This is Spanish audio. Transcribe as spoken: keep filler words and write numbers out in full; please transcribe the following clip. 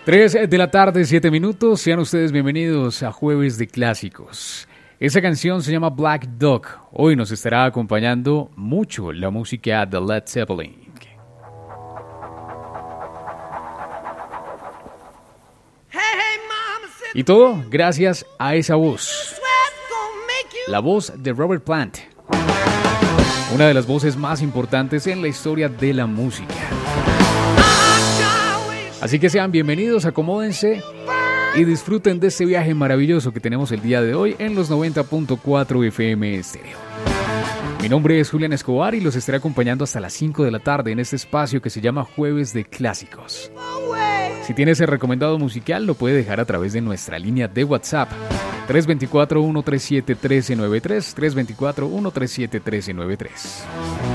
tres de la tarde, siete minutos. Sean ustedes bienvenidos a Jueves de Clásicos. Esa canción se llama Black Dog. Hoy nos estará acompañando mucho la música de Led Zeppelin. Y todo gracias a esa voz. La voz de Robert Plant. Una de las voces más importantes en la historia de la música. Así que sean bienvenidos, acomódense y disfruten de este viaje maravilloso que tenemos el día de hoy en los noventa punto cuatro F M Estéreo. Mi nombre es Julián Escobar y los estaré acompañando hasta las cinco de la tarde en este espacio que se llama Jueves de Clásicos. Si tiene ese recomendado musical, lo puede dejar a través de nuestra línea de WhatsApp tres dos cuatro, uno tres siete, uno tres nueve tres, tres dos cuatro, uno tres siete, uno tres nueve tres.